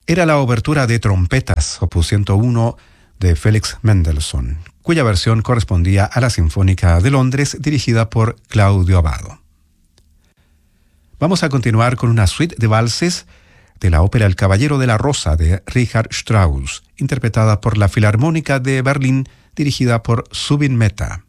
era la obertura de trompetas, opus 101 de Felix Mendelssohn, cuya versión correspondía a la Sinfónica de Londres dirigida por Claudio Abbado. Vamos a continuar con una suite de valses de la ópera El Caballero de la Rosa de Richard Strauss, interpretada por la Filarmónica de Berlín dirigida por Zubin Mehta.